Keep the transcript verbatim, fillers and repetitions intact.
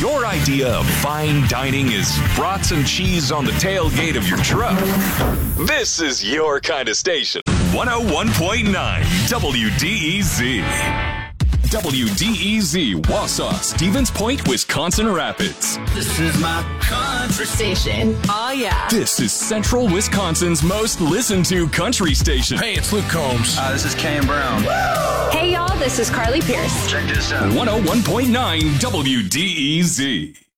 your idea of fine dining is brats and cheese on the tailgate of your truck, this is your kind of station. one oh one point nine W D E Z. W D E Z, Wausau, Stevens Point, Wisconsin Rapids. This is my country station. Oh, yeah. This is Central Wisconsin's most listened to country station. Hey, it's Luke Combs. Uh, this is Cam Brown. Hey, y'all, this is Carly Pierce. Check this out. one oh one point nine W D E Z.